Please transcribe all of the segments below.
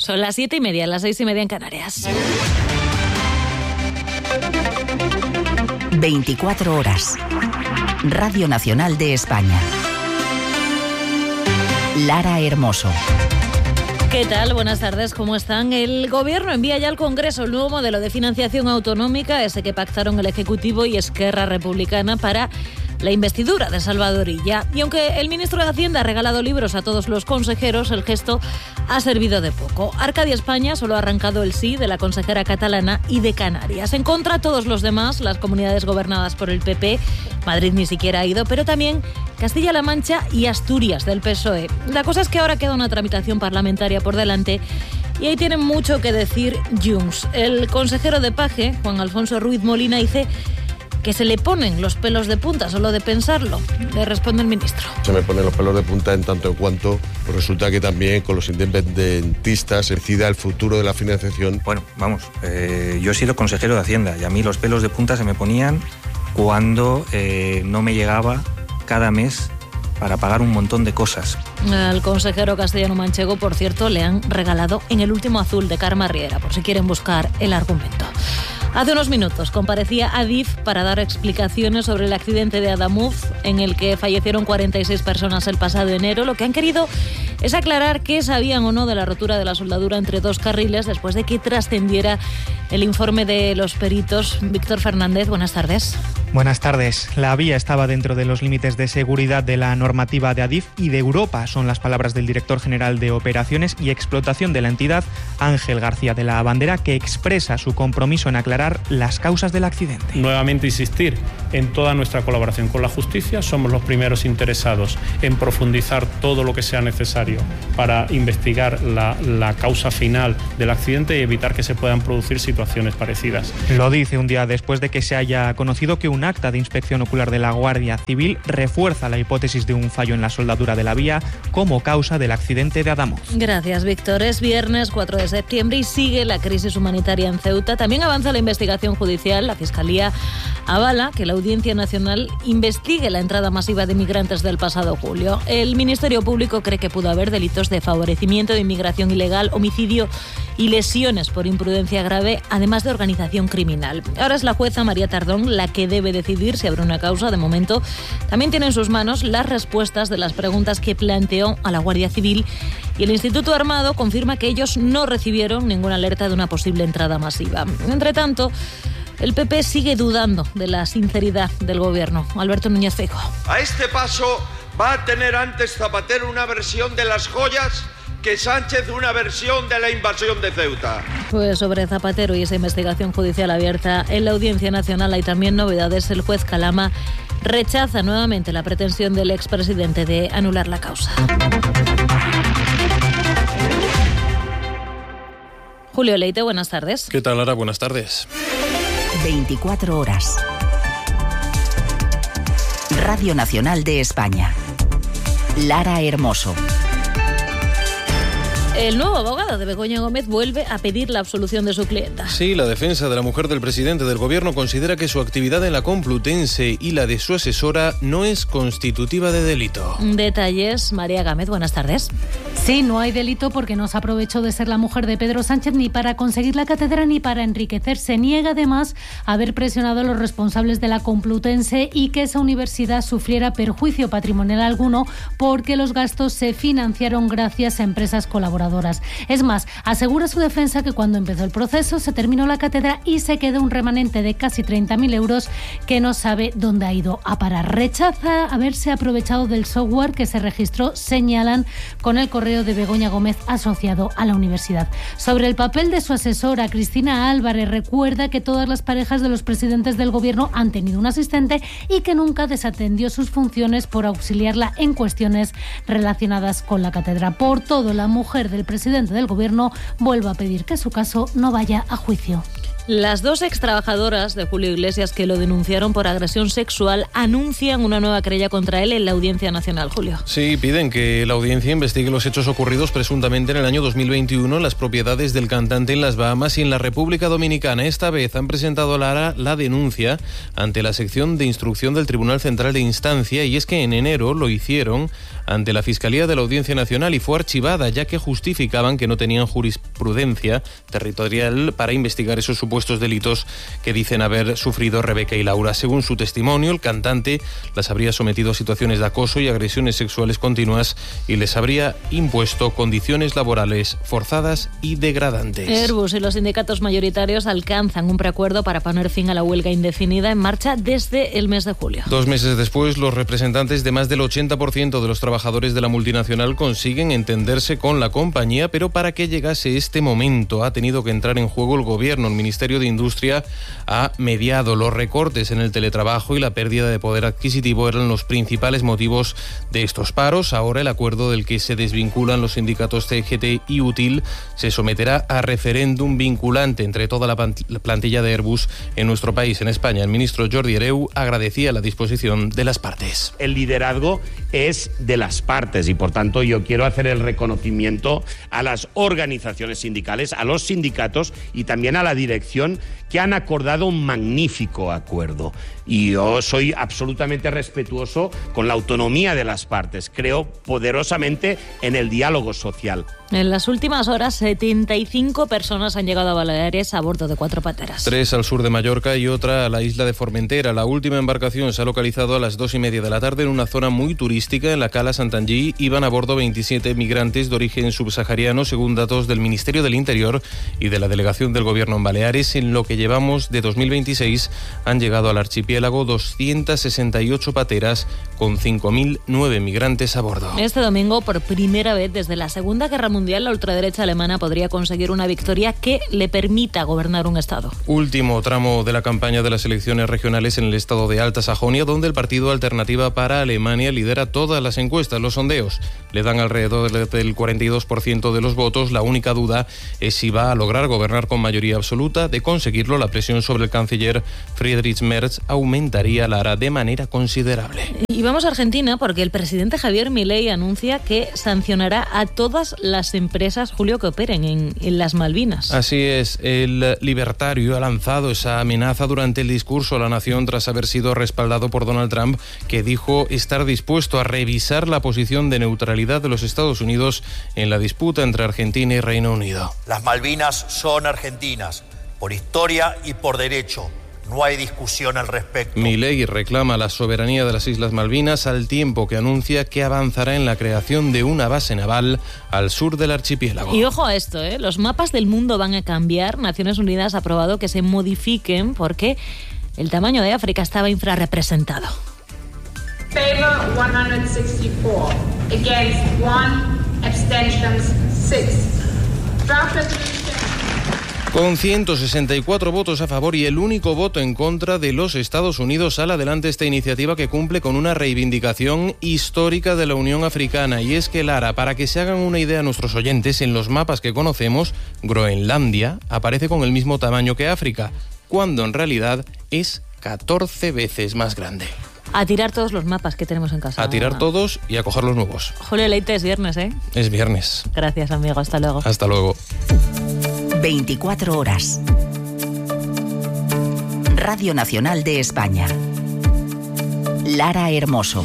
Son las 7:30, las 6:30 en Canarias. 24 horas. Radio Nacional de España. Lara Hermoso. ¿Qué tal? Buenas tardes, ¿cómo están? El Gobierno envía ya al Congreso el nuevo modelo de financiación autonómica, ese que pactaron el Ejecutivo y Esquerra Republicana para la investidura de Salvador Illa. Y aunque el ministro de Hacienda ha regalado libros a todos los consejeros, el gesto ha servido de poco. Arcadia España solo ha arrancado el sí de la consejera catalana y de Canarias. En contra, todos los demás, las comunidades gobernadas por el PP, Madrid ni siquiera ha ido, pero también Castilla-La Mancha y Asturias del PSOE. La cosa es que ahora queda una tramitación parlamentaria por delante y ahí tienen mucho que decir Junts. El consejero de Paje, Juan Alfonso Ruiz Molina, dice que se le ponen los pelos de punta solo de pensarlo. Le responde el ministro. Se me ponen los pelos de punta en tanto en cuanto pues resulta que también con los independentistas se decida el futuro de la financiación. Bueno, vamos, yo he sido consejero de Hacienda y a mí los pelos de punta se me ponían cuando no me llegaba cada mes para pagar un montón de cosas. Al consejero castellano-manchego, por cierto, le han regalado En el último azul de Carme Riera, por si quieren buscar el argumento. Hace unos minutos comparecía Adif para dar explicaciones sobre el accidente de Adamuz, en el que fallecieron 46 personas el pasado enero. Lo que han querido es aclarar qué sabían o no de la rotura de la soldadura entre dos carriles después de que trascendiera el informe de los peritos. Víctor Fernández, buenas tardes. Buenas tardes. La vía estaba dentro de los límites de seguridad de la normativa de Adif y de Europa, son las palabras del director general de Operaciones y Explotación de la entidad, Ángel García de la Bandera, que expresa su compromiso en aclarar las causas del accidente. Nuevamente insistir en toda nuestra colaboración con la justicia. Somos los primeros interesados en profundizar todo lo que sea necesario para investigar la causa final del accidente y evitar que se puedan producir situaciones parecidas. Lo dice un día después de que se haya conocido que un acta de inspección ocular de la Guardia Civil refuerza la hipótesis de un fallo en la soldadura de la vía como causa del accidente de Adamuz. Gracias, Víctor. Es viernes 4 de septiembre y sigue la crisis humanitaria en Ceuta. También avanza la investigación judicial. La Fiscalía avala que la Audiencia Nacional investigue la entrada masiva de migrantes del pasado julio. El Ministerio Público cree que pudo haber delitos de favorecimiento de inmigración ilegal, homicidio y lesiones por imprudencia grave, además de organización criminal. Ahora es la jueza María Tardón la que debe decidir si abre una causa. De momento, también tiene en sus manos las respuestas de las preguntas que planteó a la Guardia Civil y el Instituto Armado confirma que ellos no recibieron ninguna alerta de una posible entrada masiva. Entre tanto, el PP sigue dudando de la sinceridad del gobierno. Alberto Núñez Feijóo. A este paso va a tener antes Zapatero una versión de las joyas que Sánchez una versión de la invasión de Ceuta. Pues sobre Zapatero y esa investigación judicial abierta en la Audiencia Nacional hay también novedades. El juez Calama rechaza nuevamente la pretensión del expresidente de anular la causa. Julio Leite, buenas tardes. ¿Qué tal, Lara? Buenas tardes. 24 horas. Radio Nacional de España. Lara Hermoso. El nuevo abogado de Begoña Gómez vuelve a pedir la absolución de su clienta. Sí, la defensa de la mujer del presidente del gobierno considera que su actividad en la Complutense y la de su asesora no es constitutiva de delito. Detalles, María Gámez, buenas tardes. Sí, no hay delito porque no se aprovechó de ser la mujer de Pedro Sánchez ni para conseguir la cátedra ni para enriquecerse. Niega además haber presionado a los responsables de la Complutense y que esa universidad sufriera perjuicio patrimonial alguno porque los gastos se financiaron gracias a empresas colaboradoras. Es más, asegura su defensa que cuando empezó el proceso se terminó la cátedra y se quedó un remanente de casi 30.000 euros que no sabe dónde ha ido a parar. Rechaza haberse aprovechado del software que se registró, señalan, con el correo de Begoña Gómez asociado a la universidad. Sobre el papel de su asesora, Cristina Álvarez, recuerda que todas las parejas de los presidentes del gobierno han tenido un asistente y que nunca desatendió sus funciones por auxiliarla en cuestiones relacionadas con la cátedra. Por todo, la mujer del presidente del gobierno vuelve a pedir que su caso no vaya a juicio. Las dos extrabajadoras de Julio Iglesias que lo denunciaron por agresión sexual anuncian una nueva querella contra él en la Audiencia Nacional, Julio. Sí, piden que la audiencia investigue los hechos ocurridos presuntamente en el año 2021 en las propiedades del cantante en las Bahamas y en la República Dominicana. Esta vez han presentado la denuncia ante la sección de instrucción del Tribunal Central de Instancia y es que en enero lo hicieron ante la Fiscalía de la Audiencia Nacional y fue archivada, ya que justificaban que no tenían jurisprudencia territorial para investigar esos supuestos delitos que dicen haber sufrido Rebeca y Laura. Según su testimonio, el cantante las habría sometido a situaciones de acoso y agresiones sexuales continuas y les habría impuesto condiciones laborales forzadas y degradantes. Airbus y los sindicatos mayoritarios alcanzan un preacuerdo para poner fin a la huelga indefinida en marcha desde el mes de julio. 2 meses después, los representantes de más del 80% de los trabajadores de la multinacional consiguen entenderse con la compañía, pero para que llegase este momento ha tenido que entrar en juego el gobierno. El Ministerio de Industria ha mediado. Los recortes en el teletrabajo y la pérdida de poder adquisitivo eran los principales motivos de estos paros. Ahora el acuerdo del que se desvinculan los sindicatos CGT y UTIL se someterá a referéndum vinculante entre toda la plantilla de Airbus en nuestro país, en España. El ministro Jordi Hereu agradecía la disposición de las partes. El liderazgo es de las partes y, por tanto, yo quiero hacer el reconocimiento a las organizaciones sindicales, a los sindicatos y también a la dirección, que han acordado un magnífico acuerdo. Y yo soy absolutamente respetuoso con la autonomía de las partes. Creo poderosamente en el diálogo social. En las últimas horas, 75 personas han llegado a Baleares a bordo de 4 pateras. 3 al sur de Mallorca y otra a la isla de Formentera. La última embarcación se ha localizado a las 2:30 de la tarde en una zona muy turística en la Cala Santangí. Iban a bordo 27 migrantes de origen subsahariano, según datos del Ministerio del Interior y de la Delegación del Gobierno en Baleares. En lo que llevamos de 2026 han llegado al archipiélago 268 pateras con 5.009 migrantes a bordo. Este domingo, por primera vez desde la Segunda Guerra Mundial, la ultraderecha alemana podría conseguir una victoria que le permita gobernar un estado. Último tramo de la campaña de las elecciones regionales en el estado de Alta Sajonia, donde el partido Alternativa para Alemania lidera todas las encuestas. Los sondeos le dan alrededor del 42% de los votos. La única duda es si va a lograr gobernar con mayoría absoluta. De conseguirlo, la presión sobre el canciller Friedrich Merz aumentaría de manera considerable. Y vamos a Argentina, porque el presidente Javier Milei anuncia que sancionará a todas las empresas, Julio, que operen en las Malvinas. Así es, el libertario ha lanzado esa amenaza durante el discurso a la nación tras haber sido respaldado por Donald Trump, que dijo estar dispuesto a revisar la posición de neutralidad de los Estados Unidos en la disputa entre Argentina y Reino Unido. Las Malvinas son argentinas, por historia y por derecho. No hay discusión al respecto. Milei reclama la soberanía de las Islas Malvinas al tiempo que anuncia que avanzará en la creación de una base naval al sur del archipiélago. Y ojo a esto, los mapas del mundo van a cambiar. Naciones Unidas ha aprobado que se modifiquen porque el tamaño de África estaba infrarrepresentado. Favor 164, against 1, abstentions 6. Draft resolution. Con 164 votos a favor y el único voto en contra de los Estados Unidos, sale adelante esta iniciativa que cumple con una reivindicación histórica de la Unión Africana. Y es que, Lara, para que se hagan una idea nuestros oyentes, en los mapas que conocemos, Groenlandia aparece con el mismo tamaño que África, cuando en realidad es 14 veces más grande. A tirar todos los mapas que tenemos en casa. A tirar todos y a coger los nuevos. Julio Leite, es viernes, ¿eh? Es viernes. Gracias, amigo. Hasta luego. Hasta luego. 24 horas. Radio Nacional de España. Lara Hermoso.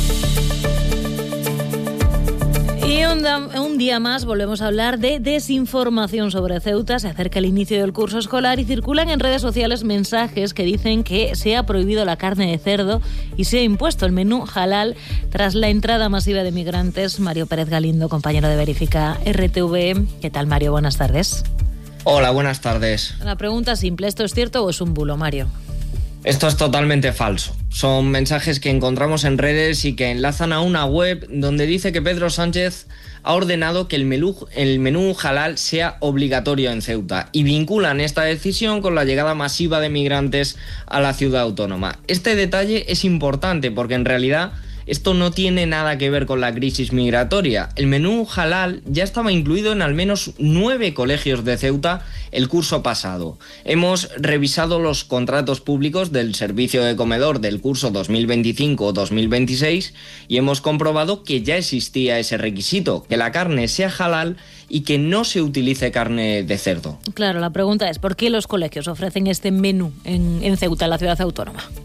Y un día más volvemos a hablar de desinformación sobre Ceuta. Se acerca el inicio del curso escolar y circulan en redes sociales mensajes que dicen que se ha prohibido la carne de cerdo y se ha impuesto el menú halal tras la entrada masiva de migrantes. Mario Pérez Galindo, compañero de Verifica RTV. ¿Qué tal, Mario? Buenas tardes. Hola, buenas tardes. La pregunta simple, ¿esto es cierto o es un bulo, Mario? Esto es totalmente falso. Son mensajes que encontramos en redes y que enlazan a una web donde dice que Pedro Sánchez ha ordenado que el menú halal sea obligatorio en Ceuta y vinculan esta decisión con la llegada masiva de migrantes a la ciudad autónoma. Este detalle es importante porque en realidad esto no tiene nada que ver con la crisis migratoria. El menú halal ya estaba incluido en al menos 9 colegios de Ceuta el curso pasado. Hemos revisado los contratos públicos del servicio de comedor del curso 2025-2026 y hemos comprobado que ya existía ese requisito, que la carne sea halal y que no se utilice carne de cerdo. Claro, la pregunta es, ¿por qué los colegios ofrecen este menú en Ceuta, en la ciudad autónoma?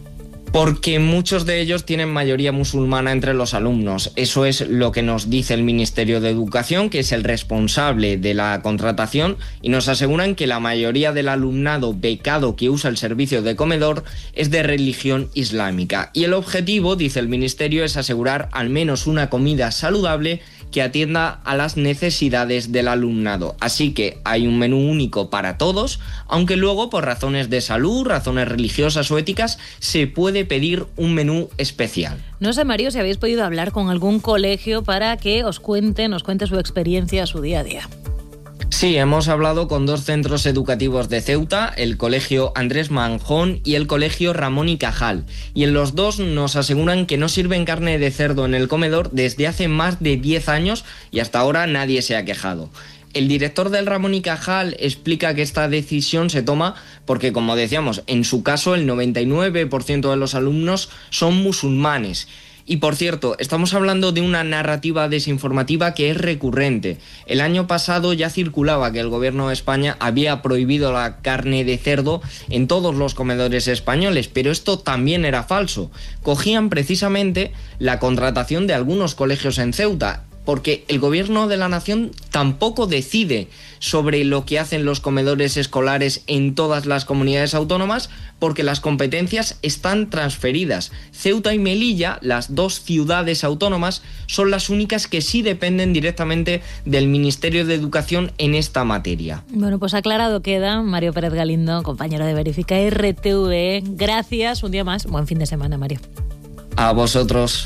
Porque muchos de ellos tienen mayoría musulmana entre los alumnos. Eso es lo que nos dice el Ministerio de Educación, que es el responsable de la contratación, y nos aseguran que la mayoría del alumnado becado que usa el servicio de comedor es de religión islámica. Y el objetivo, dice el Ministerio, es asegurar al menos una comida saludable que atienda a las necesidades del alumnado. Así que hay un menú único para todos, aunque luego por razones de salud, razones religiosas o éticas, se puede pedir un menú especial. No sé, Mario, si habéis podido hablar con algún colegio para que nos cuente su experiencia, su día a día. Sí, hemos hablado con 2 centros educativos de Ceuta, el Colegio Andrés Manjón y el Colegio Ramón y Cajal. Y en los 2 nos aseguran que no sirven carne de cerdo en el comedor desde hace más de 10 años y hasta ahora nadie se ha quejado. El director del Ramón y Cajal explica que esta decisión se toma porque, como decíamos, en su caso el 99% de los alumnos son musulmanes. Y por cierto, estamos hablando de una narrativa desinformativa que es recurrente. El año pasado ya circulaba que el gobierno de España había prohibido la carne de cerdo en todos los comedores españoles, pero esto también era falso. Cogían precisamente la contratación de algunos colegios en Ceuta, porque el gobierno de la nación tampoco decide sobre lo que hacen los comedores escolares en todas las comunidades autónomas, porque las competencias están transferidas. Ceuta y Melilla, las 2 ciudades autónomas, son las únicas que sí dependen directamente del Ministerio de Educación en esta materia. Bueno, pues aclarado queda. Mario Pérez Galindo, compañero de Verifica RTV. Gracias, un día más. Buen fin de semana, Mario. A vosotros.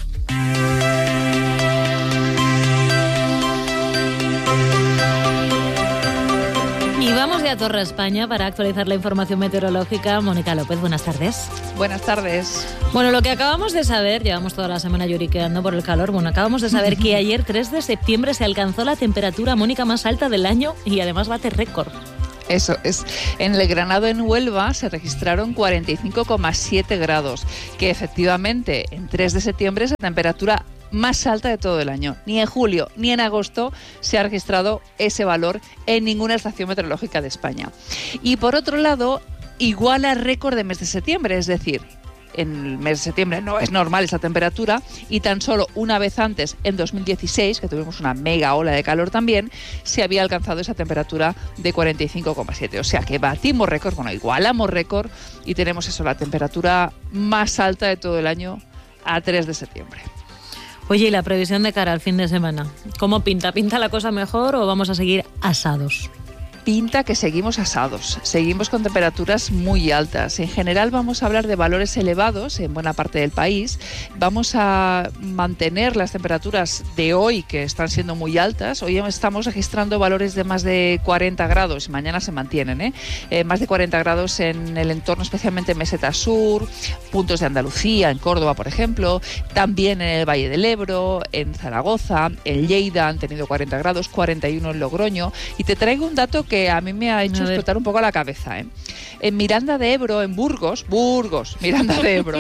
Y vamos ya a Torre España para actualizar la información meteorológica. Mónica López, buenas tardes. Buenas tardes. Bueno, lo que acabamos de saber, llevamos toda la semana lloriqueando por el calor, acabamos de saber que ayer, 3 de septiembre, se alcanzó la temperatura, Mónica, más alta del año y además bate récord. Eso es. En el Granado, en Huelva, se registraron 45,7 grados, que efectivamente en 3 de septiembre es la temperatura más alta de todo el año. Ni en julio ni en agosto se ha registrado ese valor en ninguna estación meteorológica de España. Y por otro lado, iguala récord de mes de septiembre, es decir, en el mes de septiembre no es normal esa temperatura y tan solo una vez antes, en 2016, que tuvimos una mega ola de calor también, se había alcanzado esa temperatura de 45,7. O sea que batimos récord, igualamos récord y tenemos eso, la temperatura más alta de todo el año a 3 de septiembre. Oye, ¿y la previsión de cara al fin de semana? ¿Cómo pinta? ¿Pinta la cosa mejor o vamos a seguir asados? Pinta que seguimos asados, seguimos con temperaturas muy altas. En general vamos a hablar de valores elevados en buena parte del país. Vamos a mantener las temperaturas de hoy, que están siendo muy altas. Hoy estamos registrando valores de más de 40 grados, mañana se mantienen, más de 40 grados en el entorno, especialmente Meseta Sur, puntos de Andalucía, en Córdoba, por ejemplo, también en el Valle del Ebro, en Zaragoza, en Lleida han tenido 40 grados, 41 en Logroño. Y te traigo un dato que a mí me ha hecho explotar un poco la cabeza. En Miranda de Ebro, en Burgos, Miranda de Ebro,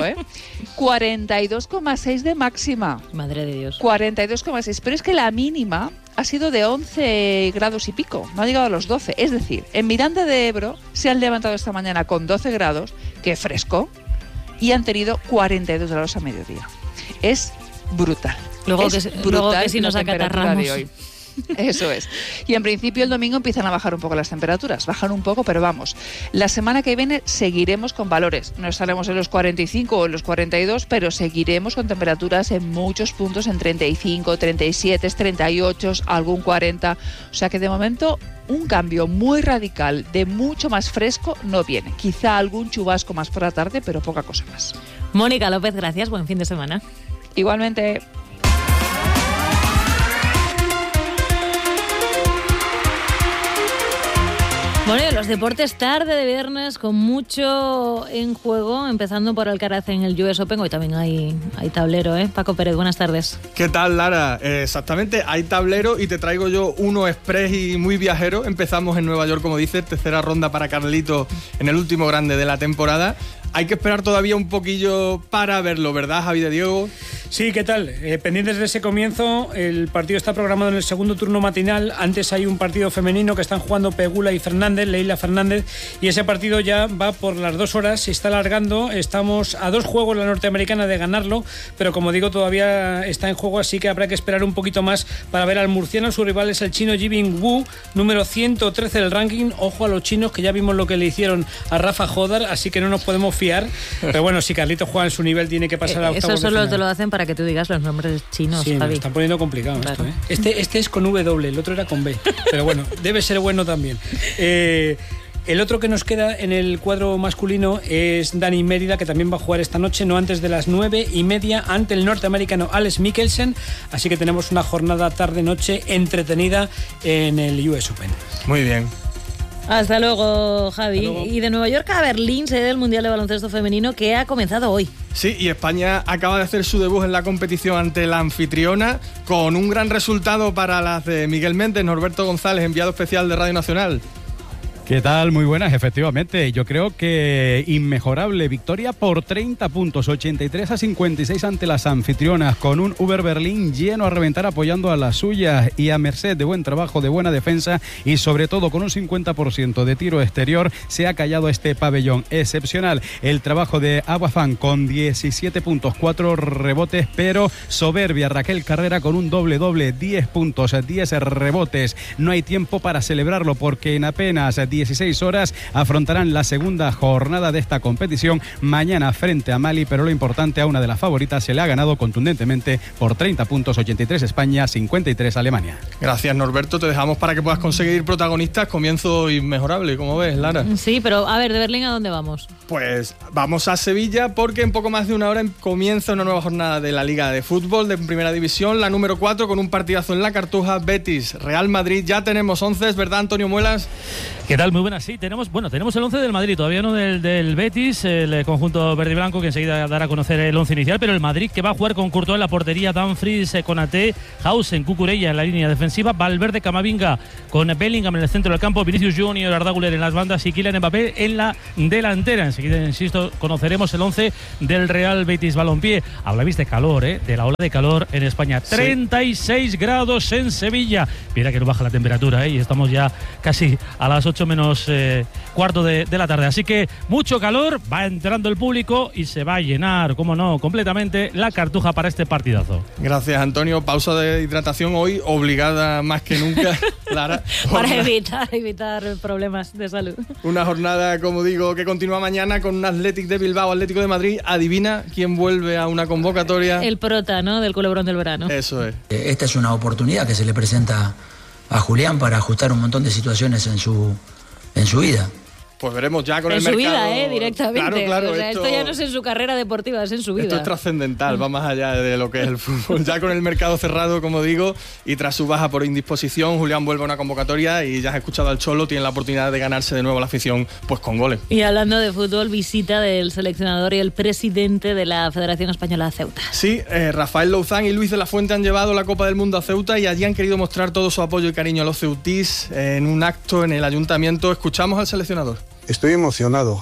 42,6 de máxima. Madre de Dios. 42,6, pero es que la mínima ha sido de 11 grados y pico, no ha llegado a los 12. Es decir, en Miranda de Ebro se han levantado esta mañana con 12 grados, que fresco, y han tenido 42 grados a mediodía. Es brutal. Luego que si nos acatarramos de hoy. Eso es. Y en principio el domingo empiezan a bajar un poco las temperaturas. Bajan un poco, pero vamos. La semana que viene seguiremos con valores. No estaremos en los 45 o en los 42, pero seguiremos con temperaturas en muchos puntos en 35, 37, 38, algún 40. O sea que de momento un cambio muy radical de mucho más fresco no viene. Quizá algún chubasco más por la tarde, pero poca cosa más. Mónica López, gracias. Buen fin de semana. Igualmente. Bueno, y los deportes tarde de viernes con mucho en juego, empezando por Alcaraz en el US Open. Hoy también hay tablero, ¿eh? Paco Pérez, buenas tardes. ¿Qué tal, Lara? Exactamente, hay tablero y te traigo yo uno express y muy viajero. Empezamos en Nueva York, como dices, tercera ronda para Carlito en el último grande de la temporada. Hay que esperar todavía un poquillo para verlo, ¿verdad, Javi de Diego? Sí, ¿qué tal? Pendientes de ese comienzo, el partido está programado en el segundo turno matinal. Antes hay un partido femenino que están jugando Pegula y Fernández, Leila Fernández, y ese partido ya va por las 2 horas, se está alargando. Estamos a 2 juegos la norteamericana de ganarlo, pero como digo, todavía está en juego, así que habrá que esperar un poquito más para ver al murciano. Su rival es el chino Jibin Wu, número 113 del ranking. Ojo a los chinos, que ya vimos lo que le hicieron a Rafa Jodar, así que no nos podemos fiar. Pero bueno, si Carlitos juega en su nivel, tiene que pasar a octavos. Eso solo te lo hacen para que tú digas los nombres chinos, sí, Javi. Me están poniendo complicado, claro. Esto, ¿eh? Este es con W, el otro era con B. Pero bueno, debe ser bueno también. El otro que nos queda en el cuadro masculino es Dani Mérida, que también va a jugar esta noche, no antes de las 9:30, ante el norteamericano Alex Mikkelsen. Así que tenemos una jornada tarde-noche entretenida en el US Open. Muy bien. Hasta luego, Javi. Hasta luego. Y de Nueva York a Berlín, sede del Mundial de Baloncesto Femenino, que ha comenzado hoy. Sí, y España acaba de hacer su debut en la competición ante la anfitriona, con un gran resultado para las de Miguel Méndez, Norberto González, enviado especial de Radio Nacional. ¿Qué tal? Muy buenas, efectivamente. Yo creo que inmejorable victoria por 30 puntos, 83-56 ante las anfitrionas, con un Uber Berlín lleno a reventar apoyando a las suyas y a merced de buen trabajo, de buena defensa y sobre todo con un 50% de tiro exterior. Se ha callado este pabellón. Excepcional el trabajo de Aguafán con 17 puntos, 4 rebotes, pero soberbia Raquel Carrera con un doble-doble, 10 puntos, 10 rebotes. No hay tiempo para celebrarlo porque en apenas 16 horas afrontarán la segunda jornada de esta competición mañana frente a Mali, pero lo importante, a una de las favoritas se le ha ganado contundentemente por 30 puntos, 83 España, 53 Alemania. Gracias, Norberto, te dejamos para que puedas conseguir protagonistas. Comienzo inmejorable, como ves, Lara. Sí, pero a ver, ¿de Berlín a dónde vamos? Pues vamos a Sevilla, porque en poco más de una hora comienza una nueva jornada de la Liga de Fútbol de Primera División, la número 4, con un partidazo en la Cartuja, Betis, Real Madrid. Ya tenemos 11, ¿es verdad, Antonio Muelas? ¿Qué tal? Muy buenas, sí, tenemos el 11 del Madrid, todavía no del Betis, el conjunto verde y blanco, que enseguida dará a conocer el 11 inicial, pero el Madrid, que va a jugar con Courtois en la portería, Dumfries, Konaté, Hausen, Cucurella en la línea defensiva, Valverde, Camavinga con Bellingham en el centro del campo, Vinicius Junior, Arda Güler en las bandas y Kylian Mbappé en la delantera. Enseguida, insisto, conoceremos el 11 del Real Betis Balompié. Hablabais de calor, de la ola de calor en España. Sí. 36 grados en Sevilla. Mira que no baja la temperatura, y estamos ya casi a las 8 menos cuarto de la tarde. Así que mucho calor, va entrando el público y se va a llenar, como no, completamente la Cartuja para este partidazo. Gracias, Antonio. Pausa de hidratación hoy, obligada más que nunca, Lara. Para evitar problemas de salud. Una jornada, como digo, que continúa mañana con un Athletic de Bilbao, Atlético de Madrid. Adivina quién vuelve a una convocatoria. El prota, ¿no?, del culebrón del verano. Eso es. Esta es una oportunidad que se le presenta a Julián para ajustar un montón de situaciones en su vida. Pues veremos ya con el mercado. En su vida, directamente. Claro, o sea, esto ya no es en su carrera deportiva, es en su vida. Esto es trascendental, va más allá de lo que es el fútbol. Ya con el mercado cerrado, como digo, y tras su baja por indisposición, Julián vuelve a una convocatoria y ya has escuchado al Cholo, tiene la oportunidad de ganarse de nuevo la afición, pues con goles. Y hablando de fútbol, visita del seleccionador y el presidente de la Federación Española de Ceuta. Sí, Rafael Louzán y Luis de la Fuente han llevado la Copa del Mundo a Ceuta y allí han querido mostrar todo su apoyo y cariño a los ceutís en un acto en el ayuntamiento. Escuchamos al seleccionador. Estoy emocionado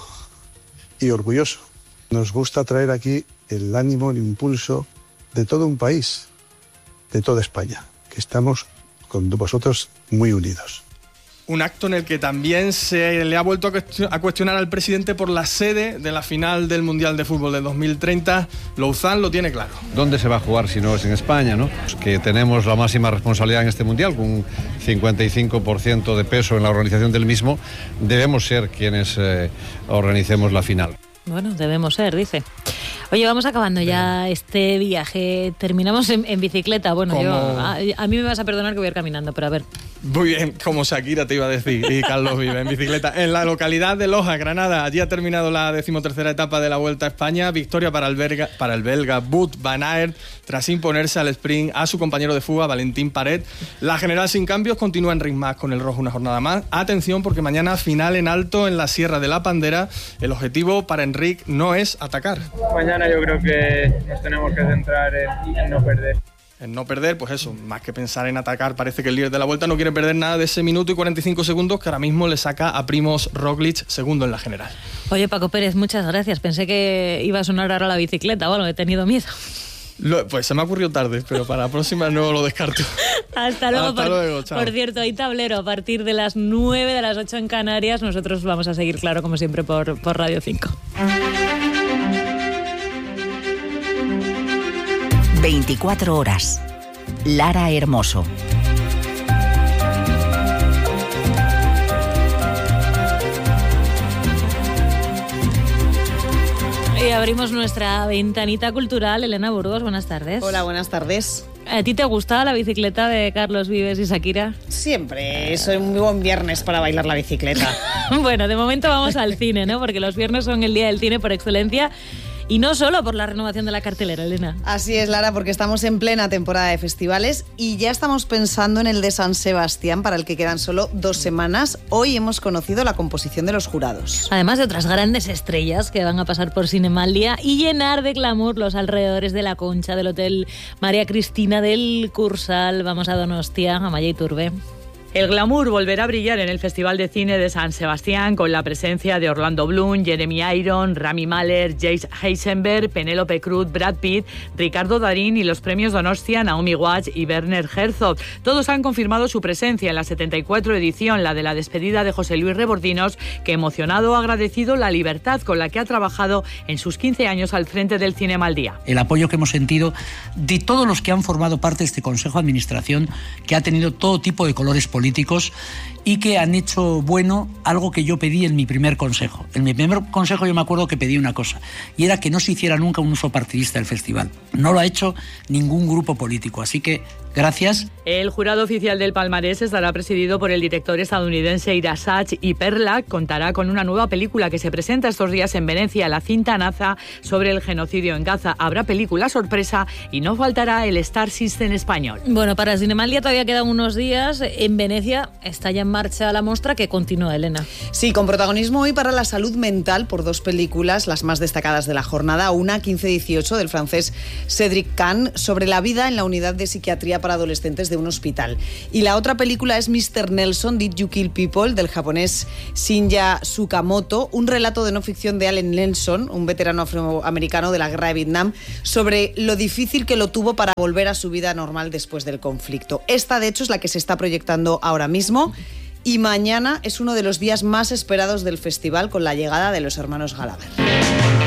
y orgulloso. Nos gusta traer aquí el ánimo, el impulso de todo un país, de toda España, que estamos con vosotros muy unidos. Un acto en el que también se le ha vuelto a cuestionar al presidente por la sede de la final del Mundial de Fútbol de 2030. Louzán lo tiene claro. ¿Dónde se va a jugar si no es en España, no? Que tenemos la máxima responsabilidad en este Mundial, con un 55% de peso en la organización del mismo. Debemos ser quienes organicemos la final. Bueno, debemos ser, dice. Oye, vamos acabando ya este viaje. Terminamos en bicicleta. Bueno, a mí me vas a perdonar que voy a ir caminando, pero a ver. Muy bien, como Shakira te iba a decir, y Carlos vive en bicicleta. En la localidad de Loja, Granada, allí ha terminado la 13ª etapa de la Vuelta a España. Victoria para el belga Wout van Aert, tras imponerse al sprint a su compañero de fuga, Valentín Paret. La general sin cambios continúa en Ritmac con el rojo una jornada más. Atención, porque mañana final en alto en la Sierra de la Pandera. El objetivo para Enric no es atacar. Mañana yo creo que nos tenemos que centrar en no perder. En no perder, pues eso, más que pensar en atacar, parece que el líder de la Vuelta no quiere perder nada de ese minuto y 45 segundos que ahora mismo le saca a Primož Roglič, segundo en la general. Oye, Paco Pérez, muchas gracias. Pensé que iba a sonar ahora la bicicleta, bueno, he tenido miedo. Pues se me ha ocurrido tarde, pero para la próxima no lo descarto. Hasta luego. Hasta luego, chao. Por cierto, hay tablero a partir de las 9, de las 8 en Canarias. Nosotros vamos a seguir, claro, como siempre, por Radio 5. 24 horas. Lara Hermoso. Y abrimos nuestra ventanita cultural. Elena Burgos, buenas tardes. Hola, buenas tardes. ¿A ti te gusta la bicicleta de Carlos Vives y Shakira? Siempre, soy un muy buen viernes para bailar la bicicleta. Bueno, de momento vamos al cine, ¿no? Porque los viernes son el día del cine por excelencia. Y no solo por la renovación de la cartelera, Elena. Así es, Lara, porque estamos en plena temporada de festivales y ya estamos pensando en el de San Sebastián, para el que quedan solo 2 semanas. Hoy hemos conocido la composición de los jurados. Además de otras grandes estrellas que van a pasar por Cinemandia y llenar de glamour los alrededores de la Concha, del Hotel María Cristina, del Cursal. Vamos a Donostia, a Maya Iturbe. El glamour volverá a brillar en el Festival de Cine de San Sebastián con la presencia de Orlando Bloom, Jeremy Irons, Rami Malek, Jesse Eisenberg, Penélope Cruz, Brad Pitt, Ricardo Darín y los premios Donostia, Naomi Watts y Werner Herzog. Todos han confirmado su presencia en la 74 edición, la de la despedida de José Luis Rebordinos, que emocionado ha agradecido la libertad con la que ha trabajado en sus 15 años al frente del Cinema al Día. El apoyo que hemos sentido de todos los que han formado parte de este Consejo de Administración, que ha tenido todo tipo de colores políticos y que han hecho bueno algo que yo pedí en mi primer consejo. En mi primer consejo yo me acuerdo que pedí una cosa, y era que no se hiciera nunca un uso partidista del festival. No lo ha hecho ningún grupo político, así que gracias. El jurado oficial del palmarés estará presidido por el director estadounidense Ira Sachs y Perlac contará con una nueva película que se presenta estos días en Venecia, La cinta Naza, sobre el genocidio en Gaza. Habrá película sorpresa y no faltará el Star System español. Bueno, para Cinemandia todavía quedan unos días. En Venecia está ya en marcha la muestra, que continúa, Elena. Sí, con protagonismo hoy para la salud mental por 2 películas, las más destacadas de la jornada. Una, 1518, del francés Cédric Kahn, sobre la vida en la unidad de psiquiatría para adolescentes de un hospital. Y la otra película es Mr. Nelson, Did You Kill People?, del japonés Shinya Tsukamoto, un relato de no ficción de Allen Nelson, un veterano afroamericano de la guerra de Vietnam, sobre lo difícil que lo tuvo para volver a su vida normal después del conflicto. Esta, de hecho, es la que se está proyectando ahora mismo. Y mañana es uno de los días más esperados del festival, con la llegada de los hermanos Gallagher.